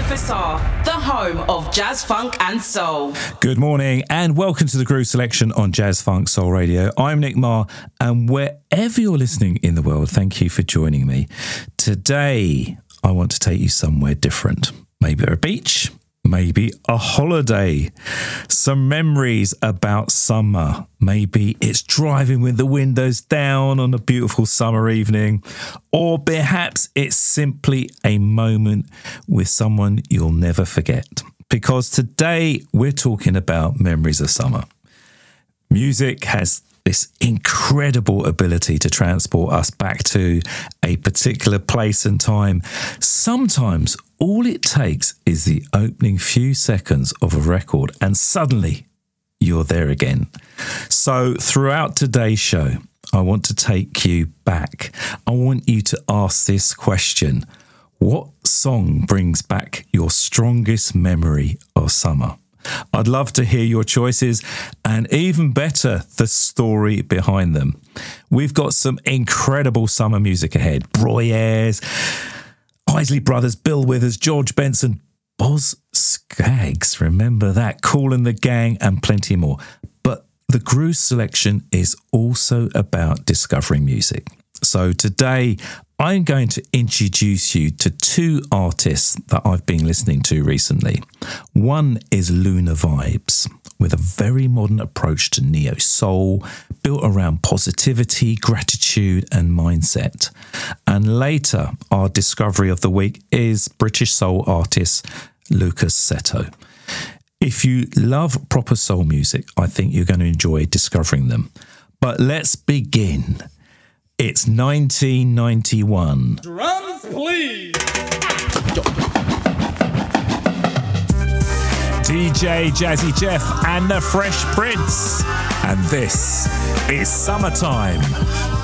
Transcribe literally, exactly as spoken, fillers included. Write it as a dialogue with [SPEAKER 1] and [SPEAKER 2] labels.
[SPEAKER 1] F S R, the home of jazz, funk and soul.
[SPEAKER 2] Good morning and welcome to the Groove Selection on Jazz, Funk, Soul Radio. I'm Nick Marr, and wherever you're listening in the world, thank you for joining me. Today, I want to take you somewhere different. Maybe a beach, maybe a holiday, some memories about summer. Maybe it's driving with the windows down on a beautiful summer evening, or perhaps it's simply a moment with someone you'll never forget. Because today we're talking about memories of summer. Music has this incredible ability to transport us back to a particular place and time. Sometimes all it takes is the opening few seconds of a record and suddenly you're there again. So throughout today's show, I want to take you back. I want you to ask this question: what song brings back your strongest memory of summer? I'd love to hear your choices and, even better, the story behind them. We've got some incredible summer music ahead. Roy Ayers, Isley Brothers, Bill Withers, George Benson, Boz Scaggs, remember that, Kool and the Gang, and plenty more. But the Groove Selection is also about discovering music. So today, I'm going to introduce you to two artists that I've been listening to recently. One is Lunar Vibes, with a very modern approach to neo-soul, built around positivity, gratitude and mindset. And later, our discovery of the week is British soul artist Lucas Setto. If you love proper soul music, I think you're going to enjoy discovering them. But let's begin. It's nineteen ninety-one.
[SPEAKER 3] Drums, please.
[SPEAKER 2] D J Jazzy Jeff and the Fresh Prince. And this is Summertime